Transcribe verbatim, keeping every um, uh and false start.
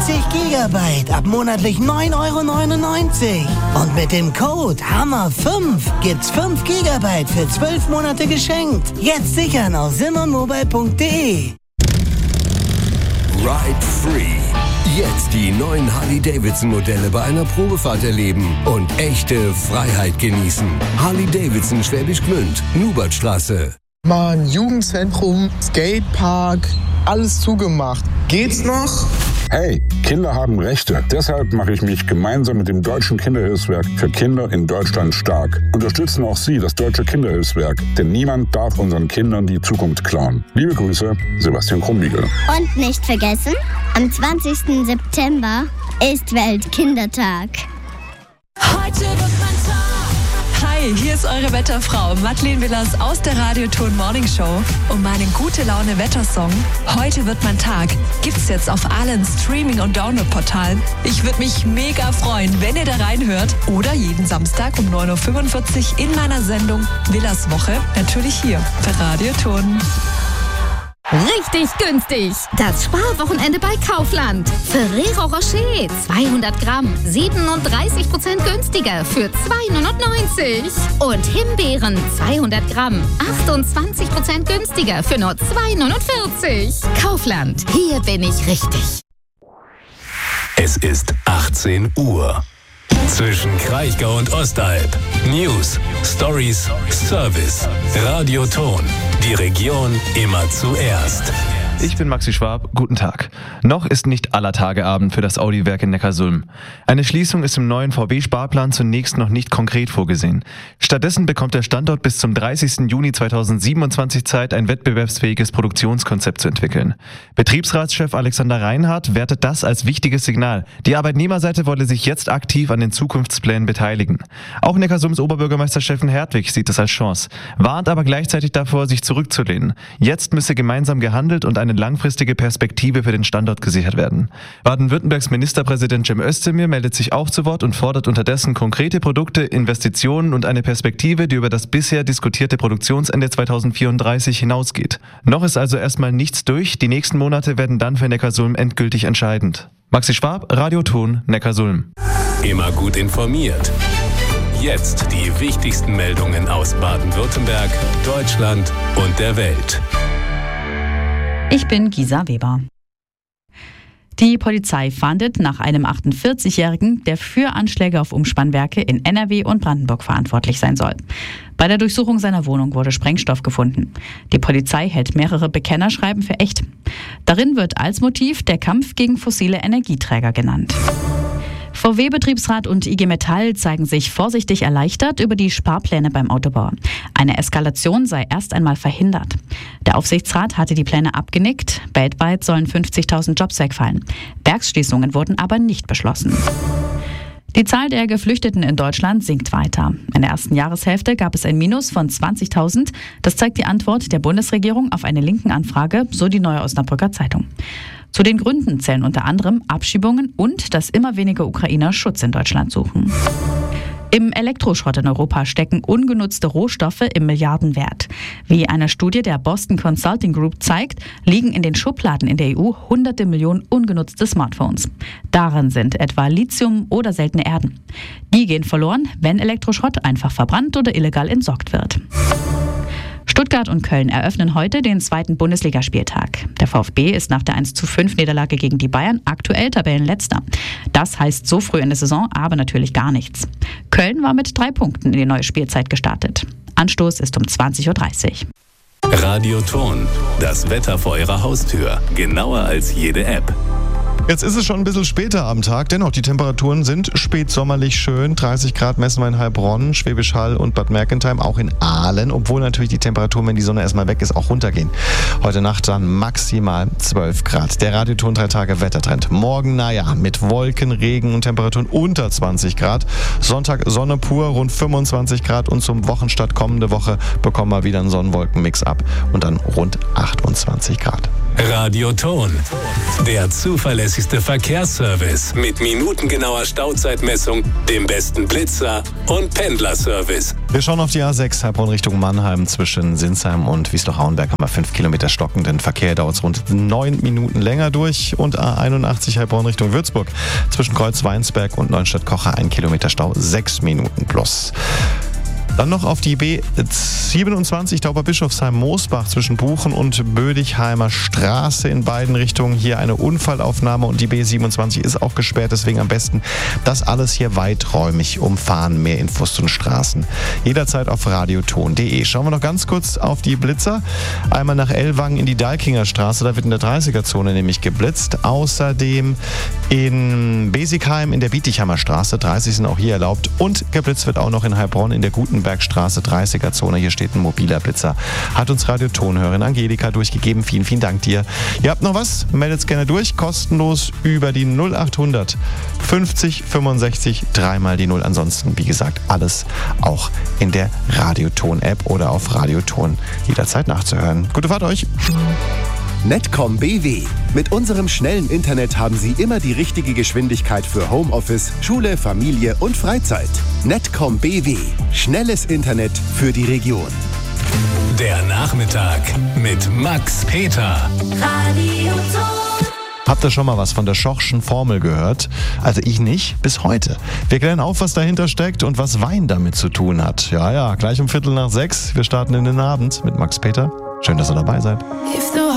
dreißig Gigabyte ab monatlich neun Euro neunundneunzig. Und mit dem Code Hammer fünf gibt's fünf Gigabyte für zwölf Monate geschenkt. Jetzt sichern auf simmermobile punkt de. Ride Free. Jetzt die neuen Harley-Davidson-Modelle bei einer Probefahrt erleben und echte Freiheit genießen. Harley-Davidson Schwäbisch Gmünd, Nubertstraße. Mann, Jugendzentrum, Skatepark, alles zugemacht. Geht's noch? Hey, Kinder haben Rechte. Deshalb mache ich mich gemeinsam mit dem Deutschen Kinderhilfswerk für Kinder in Deutschland stark. Unterstützen auch Sie das Deutsche Kinderhilfswerk, denn niemand darf unseren Kindern die Zukunft klauen. Liebe Grüße, Sebastian Krumbiegel. Und nicht vergessen, am zwanzigsten September ist Weltkindertag. Heute wird man Tag. Hi, hier ist eure Wetterfrau Madeleine Willers aus der Radioton Morning Show. Und meinen Gute-Laune-Wettersong Heute wird mein Tag gibt's jetzt auf allen Streaming- und Download-Portalen. Ich würde mich mega freuen, wenn ihr da reinhört. Oder jeden Samstag um neun Uhr fünfundvierzig in meiner Sendung Willers Woche. Natürlich hier für Radioton. Richtig günstig. Das Sparwochenende bei Kaufland. Ferrero Rocher zweihundert Gramm, siebenunddreißig Prozent günstiger für zwei neunundneunzig. Und Himbeeren zweihundert Gramm, achtundzwanzig Prozent günstiger für nur zwei neunundvierzig. Kaufland, hier bin ich richtig. Es ist achtzehn Uhr. Zwischen Kraichgau und Ostalb. News, Stories, Service. Radioton. Die Region immer zuerst. Ich bin Maxi Schwab, guten Tag. Noch ist nicht aller Tage Abend für das Audi-Werk in Neckarsulm. Eine Schließung ist im neuen V W-Sparplan zunächst noch nicht konkret vorgesehen. Stattdessen bekommt der Standort bis zum dreißigsten Juni zweitausendsiebenundzwanzig Zeit, ein wettbewerbsfähiges Produktionskonzept zu entwickeln. Betriebsratschef Alexander Reinhardt wertet das als wichtiges Signal. Die Arbeitnehmerseite wolle sich jetzt aktiv an den Zukunftsplänen beteiligen. Auch Neckarsulms Oberbürgermeister Steffen Hertwig sieht es als Chance, warnt aber gleichzeitig davor, sich zurückzulehnen. Jetzt müsse gemeinsam gehandelt und eine langfristige Perspektive für den Standort gesichert werden. Baden-Württembergs Ministerpräsident Cem Özdemir meldet sich auch zu Wort und fordert unterdessen konkrete Produkte, Investitionen und eine Perspektive, die über das bisher diskutierte Produktionsende zweitausendvierunddreißig hinausgeht. Noch ist also erstmal nichts durch, die nächsten Monate werden dann für Neckarsulm endgültig entscheidend. Maxi Schwab, Radioton, Neckarsulm. Immer gut informiert. Jetzt die wichtigsten Meldungen aus Baden-Württemberg, Deutschland und der Welt. Ich bin Gisa Weber. Die Polizei fahndet nach einem achtundvierzigjährigen, der für Anschläge auf Umspannwerke in N R W und Brandenburg verantwortlich sein soll. Bei der Durchsuchung seiner Wohnung wurde Sprengstoff gefunden. Die Polizei hält mehrere Bekennerschreiben für echt. Darin wird als Motiv der Kampf gegen fossile Energieträger genannt. V W-Betriebsrat und I G Metall zeigen sich vorsichtig erleichtert über die Sparpläne beim Autobau. Eine Eskalation sei erst einmal verhindert. Der Aufsichtsrat hatte die Pläne abgenickt. Weltweit sollen fünfzigtausend Jobs wegfallen. Werksschließungen wurden aber nicht beschlossen. Die Zahl der Geflüchteten in Deutschland sinkt weiter. In der ersten Jahreshälfte gab es ein Minus von zwanzigtausend. Das zeigt die Antwort der Bundesregierung auf eine linken Anfrage, so die Neue Osnabrücker Zeitung. Zu den Gründen zählen unter anderem Abschiebungen und dass immer weniger Ukrainer Schutz in Deutschland suchen. Im Elektroschrott in Europa stecken ungenutzte Rohstoffe im Milliardenwert. Wie eine Studie der Boston Consulting Group zeigt, liegen in den Schubladen in der E U hunderte Millionen ungenutzte Smartphones. Darin sind etwa Lithium oder seltene Erden. Die gehen verloren, wenn Elektroschrott einfach verbrannt oder illegal entsorgt wird. Stuttgart und Köln eröffnen heute den zweiten Bundesligaspieltag. Der VfB ist nach der eins zu fünf Niederlage gegen die Bayern aktuell Tabellenletzter. Das heißt so früh in der Saison aber natürlich gar nichts. Köln war mit drei Punkten in die neue Spielzeit gestartet. Anstoß ist um zwanzig Uhr dreißig. Radioton, das Wetter vor Ihrer Haustür. Genauer als jede App. Jetzt ist es schon ein bisschen später am Tag, dennoch die Temperaturen sind spätsommerlich schön. dreißig Grad messen wir in Heilbronn, Schwäbisch Hall und Bad Mergentheim, auch in Aalen, obwohl natürlich die Temperaturen, wenn die Sonne erstmal weg ist, auch runtergehen. Heute Nacht dann maximal zwölf Grad. Der Radioton drei Tage Wettertrend. Morgen, naja, mit Wolken, Regen und Temperaturen unter zwanzig Grad. Sonntag Sonne pur, rund fünfundzwanzig Grad und zum Wochenstart kommende Woche bekommen wir wieder einen Sonnenwolkenmix ab und dann rund achtundzwanzig Grad. Radio Ton. Der zuverlässigste Verkehrsservice mit minutengenauer Stauzeitmessung, dem besten Blitzer und Pendlerservice. Wir schauen auf die A sechs, Heilbronn Richtung Mannheim. Zwischen Sinsheim und Wiesloch-Hauenberg haben wir fünf Kilometer stockenden Verkehr. Dauert es rund neun Minuten länger durch. Und A einundachtzig Heilbronn Richtung Würzburg. Zwischen Kreuz-Weinsberg und Neustadt-Kocher ein Kilometer Stau, sechs Minuten plus. Dann noch auf die B siebenundzwanzig Tauberbischofsheim-Moosbach zwischen Buchen und Bödigheimer Straße in beiden Richtungen. Hier eine Unfallaufnahme und die B siebenundzwanzig ist auch gesperrt. Deswegen am besten das alles hier weiträumig umfahren. Mehr Infos zu den Straßen jederzeit auf radioton punkt de. Schauen wir noch ganz kurz auf die Blitzer. Einmal nach Ellwangen in die Dalkinger Straße. Da wird in der dreißiger-Zone nämlich geblitzt. Außerdem in Besigheim in der Bietigheimer Straße. dreißig sind auch hier erlaubt. Und geblitzt wird auch noch in Heilbronn in der Gutenberg Bergstraße, dreißiger-Zone. Hier steht ein mobiler Blitzer. Hat uns Radiotonhörerin Angelika durchgegeben. Vielen, vielen Dank dir. Ihr habt noch was? Meldet's gerne durch. Kostenlos über die null achthundert fünfzig fünfundsechzig dreimal die null. Ansonsten, wie gesagt, alles auch in der Radioton-App oder auf Radioton jederzeit nachzuhören. Gute Fahrt euch. Netcom B W. Mit unserem schnellen Internet haben Sie immer die richtige Geschwindigkeit für Homeoffice, Schule, Familie und Freizeit. Netcom B W. Schnelles Internet für die Region. Der Nachmittag mit Max Peter. Radio Ton. Habt ihr schon mal was von der Schoch'schen Formel gehört? Also ich nicht, bis heute. Wir klären auf, was dahinter steckt und was Wein damit zu tun hat. Ja, ja, gleich um Viertel nach sechs. Wir starten in den Abend mit Max Peter. Schön, dass ihr dabei seid.